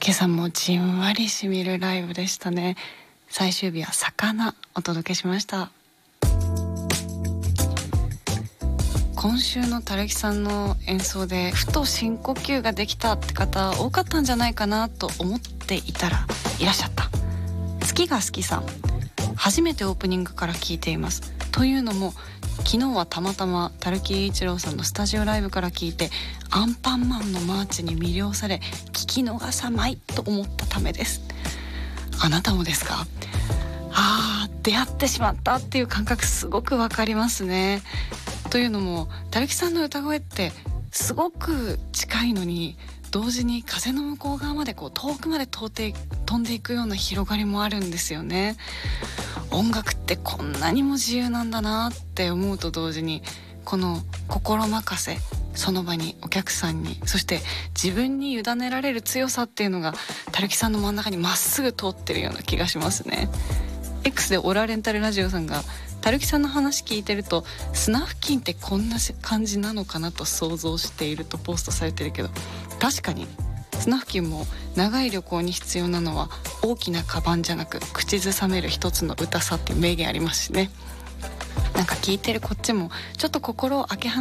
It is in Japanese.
今朝もじんわりしみるライブでしたね。最終日は魚お届けしました。今週のたるきさんの演奏でふと深呼吸ができたって方多かったんじゃないかなと思っていたらいらっしゃった。月が好きさん、初めてオープニングから聞いています。というのも昨日はたまたまたるき一郎さんのスタジオライブから聞いてアンパンマンのマーチに魅了され聞き逃さないと思ったためです。あなたもですか？出会ってしまったっていう感覚すごくわかりますね。というのもたるきさんの歌声ってすごく近いのに同時に風の向こう側まで遠くまで飛んでいくような広がりもあるんですよね。音楽ってこんなにも自由なんだなって思うと同時にこの心任せ、その場にお客さんにそして自分に委ねられる強さっていうのがたるきさんの真ん中にまっすぐ通ってるような気がしますね。X でオラレンタルラジオさんがたるきさんの話聞いてると砂付近ってこんな感じなのかなと想像しているとポストされてるけど、確かに砂付近も長い旅行に必要なのは大きなカバンじゃなく口ずさめる一つの歌さっていう名言ありますしね。なんか聞いてるこっちもちょっと心を開け放